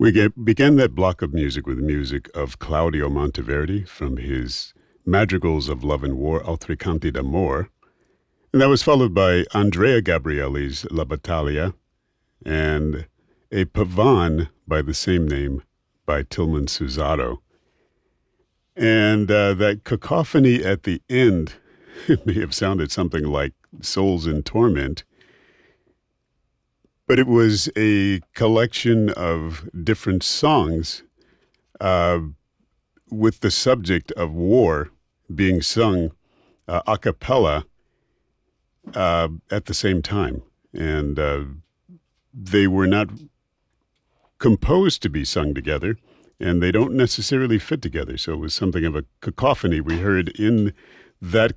Began that block of music with music of Claudio Monteverdi from his Madrigals of Love and War, Altri Canti d'Amore. And that was followed by Andrea Gabrieli's La Battaglia and a pavan by the same name by Tilman Susato. And that cacophony at the end may have sounded something like Souls in Torment, but it was a collection of different songs uh, with the subject of war being sung a cappella at the same time. And they were not composed to be sung together, and they don't necessarily fit together. So it was something of a cacophony we heard in that